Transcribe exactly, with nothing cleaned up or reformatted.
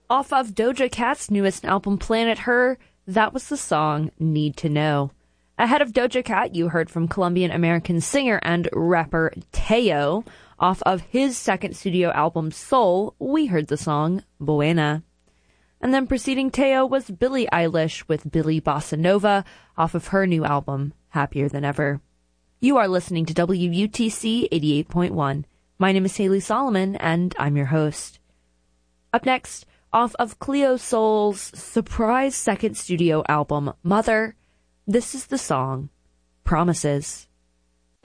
Off of Doja Cat's newest album, Planet Her, that was the song Need to Know. Ahead of Doja Cat, you heard from Colombian-American singer and rapper Teo. Off of his second studio album, Soul, we heard the song Buena. And then preceding Teo was Billie Eilish with Billie Bossa Nova off of her new album, Happier Than Ever. You are listening to W U T C eighty-eight point one. My name is Haley Solomon, and I'm your host. Up next, off of Cleo Sol's surprise second studio album, Mother, this is the song, Promises.